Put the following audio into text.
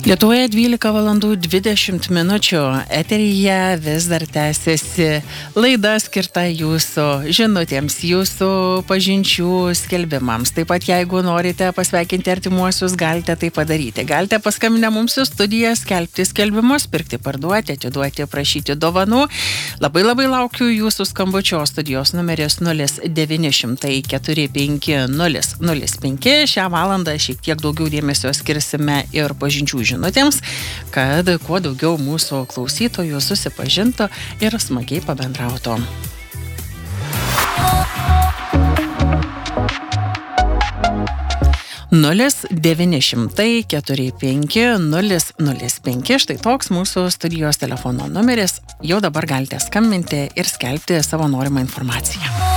Lietuvoje 12 valandų 20 minučių. Eteryje vis dar tęsiasi laida skirta jūsų žinutėms, jūsų pažinčių skelbimams. Taip pat, jeigu norite pasveikinti artimuosius, galite tai padaryti. Galite paskambinę mums į studiją, skelbti skelbimus, pirkti, parduoti, atiduoti, prašyti dovanų. Labai laukiu jūsų skambučio. Studijos numeris 0900450005. Šią valandą šiek tiek daugiau dėmesio skirsime ir pažinčių žinutėms, kad kuo daugiau mūsų klausytojų susipažintų ir smagiai pabendrautų. Nulis 900450005. Štai toks mūsų studijos telefono numeris. Jau dabar galite skambinti ir skelbti savo norimą informaciją.